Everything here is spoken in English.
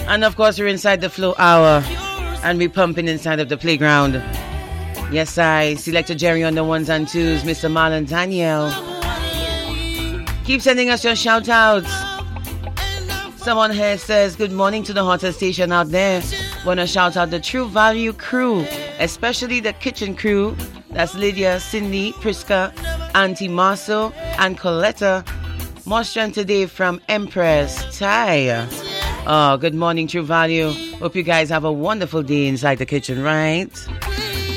And of course, we're inside the Flow Hour. And we're pumping inside of the playground. Yes, I. Selector Jerry on the ones and twos. Mr. Marlon Daniel. Keep sending us your shout-outs. Someone here says, good morning to the hottest station out there. Want to shout out the True Value crew, especially the kitchen crew. That's Lydia, Cindy, Priska, Auntie Marceau, and Coletta. More strength today from Empress Thai. Oh, good morning, True Value. Hope you guys have a wonderful day inside the kitchen, right?